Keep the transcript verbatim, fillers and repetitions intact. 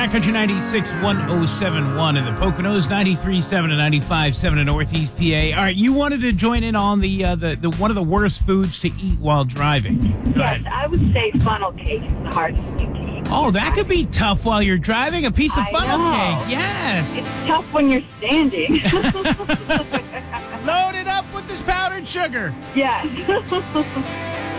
Country ninety-six point one oh seven point one in the Poconos, ninety-three point seven and ninety-five point seven in Northeast P A. All right, you wanted to join in on the, uh, the, the one of the worst foods to eat while driving. Go Yes, ahead. I would say funnel cake is the hardest thing to eat. Oh, that could be tough while you're driving. A piece of I funnel know. cake. Yes. It's tough when you're standing. Load it up with this powdered sugar. Yes.